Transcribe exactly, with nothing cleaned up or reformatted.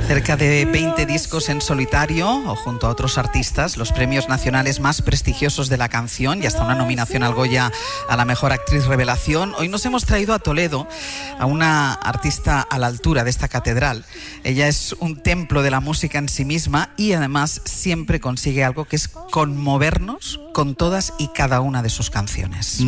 Cerca de veinte discos en solitario o junto a otros artistas, los premios nacionales más prestigiosos de la canción y hasta una nominación al Goya a la mejor actriz revelación. Hoy nos hemos traído a Toledo a una artista a la altura de esta catedral. Ella es un templo de la música en sí misma y además siempre consigue algo que es conmovernos con todas y cada una de sus canciones.